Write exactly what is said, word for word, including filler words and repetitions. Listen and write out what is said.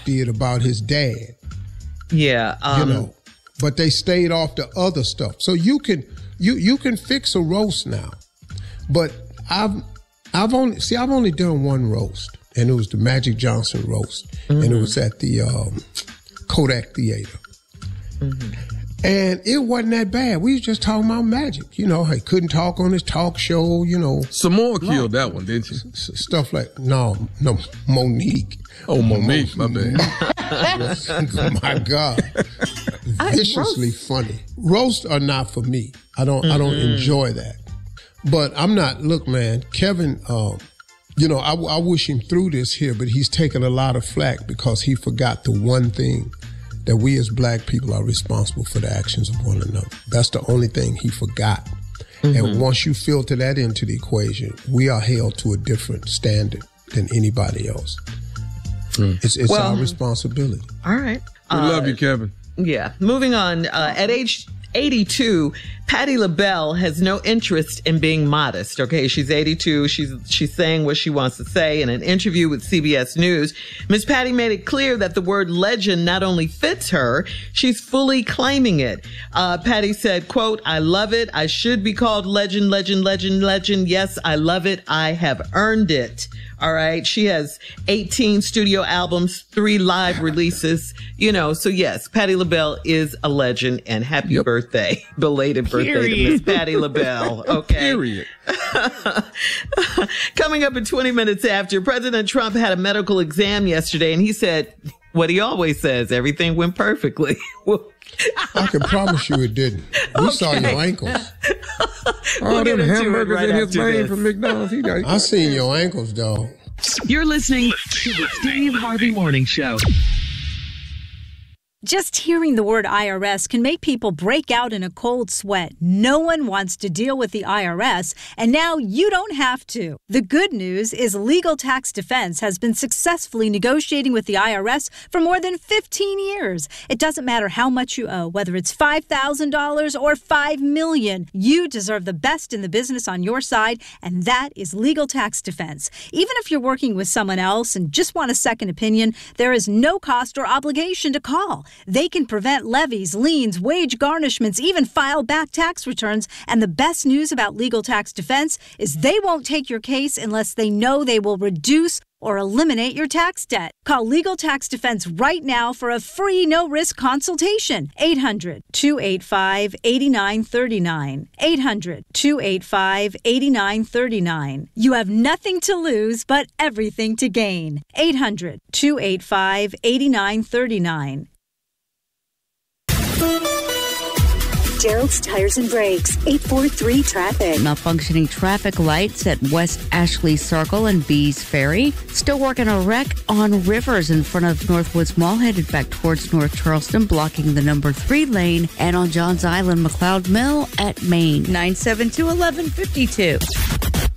did about his dad. Yeah. Um, you know, but they stayed off the other stuff. So you can you you can fix a roast now. But I've I've only see I've only done one roast, and it was the Magic Johnson roast, mm-hmm. and it was at the um, Kodak Theater. Mm-hmm. And it wasn't that bad. We was just talking about Magic. You know, he couldn't talk on his talk show, you know. Samoa killed that one, didn't you? S- stuff like, no, no, Monique. Oh, Monique, my bad. My God. Viciously funny. Roasts are not for me. I don't, mm-hmm. I don't enjoy that. But I'm not, look, man, Kevin, um, you know, I, I wish him through this here, but he's taken a lot of flack because he forgot the one thing, that we as black people are responsible for the actions of one another. That's the only thing he forgot. Mm-hmm. And once you filter that into the equation, we are held to a different standard than anybody else. Mm. It's, it's well, our responsibility. All right. We uh, love you, Kevin. Yeah. Moving on. Uh, at age eighty-two, Patti LaBelle has no interest in being modest. Okay, she's eighty-two. She's she's saying what she wants to say in an interview with C B S News. Miss Patti made it clear that the word legend not only fits her, she's fully claiming it. Uh, Patti said, quote, "I love it. I should be called legend, legend, legend, legend. Yes, I love it. I have earned it." All right. She has eighteen studio albums, three live releases, you know. So yes, Patti LaBelle is a legend, and happy yep. birthday, belated birthday Period. to Miss Patti LaBelle. Okay. Period. Coming up in twenty minutes after, President Trump had a medical exam yesterday, and he said what he always says, everything went perfectly. I can promise you it didn't. We okay. saw your ankles. We'll All them hamburgers right in his vein this. from McDonald's. He got, he I seen your ankles, dog. You're listening to the Steve Harvey Morning Show. Just hearing the word I R S can make people break out in a cold sweat. No one wants to deal with the I R S, and now you don't have to. The good news is Legal Tax Defense has been successfully negotiating with the I R S for more than fifteen years. It doesn't matter how much you owe, whether it's five thousand dollars or five million dollars. You deserve the best in the business on your side, and that is Legal Tax Defense. Even if you're working with someone else and just want a second opinion, there is no cost or obligation to call. They can prevent levies, liens, wage garnishments, even file back tax returns. And the best news about Legal Tax Defense is they won't take your case unless they know they will reduce or eliminate your tax debt. Call Legal Tax Defense right now for a free no-risk consultation. eight hundred, two eight five, eight nine three nine. eight hundred, two eight five, eight nine three nine. You have nothing to lose but everything to gain. eight hundred, two eight five, eight nine three nine. Gerald's Tires and Brakes, eight four three traffic. Malfunctioning traffic lights at West Ashley Circle and Bees Ferry. Still working a wreck on Rivers in front of Northwoods Mall, headed back towards North Charleston, blocking the number three lane. And on Johns Island, McLeod Mill at Maine. nine seven two, one one five two.